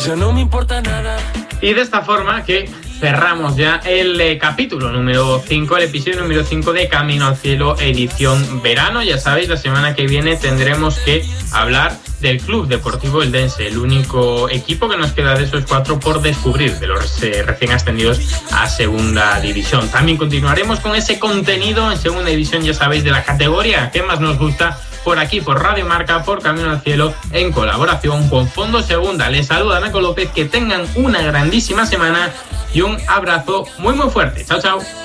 Ya no me importa nada. Y de esta forma que cerramos ya el capítulo número 5, el episodio número 5 de Camino al Cielo, edición verano. Ya sabéis, la semana que viene tendremos que hablar del Club Deportivo Eldense, el único equipo que nos queda de esos 4 por descubrir, de los recién ascendidos a segunda división. También continuaremos con ese contenido en segunda división, ya sabéis, de la categoría que más nos gusta, por aquí, por Radio Marca, por Camino al Cielo, en colaboración con Fondo Segunda. Les saluda Naco López, que tengan una grandísima semana y un abrazo muy muy fuerte. Chao, chao.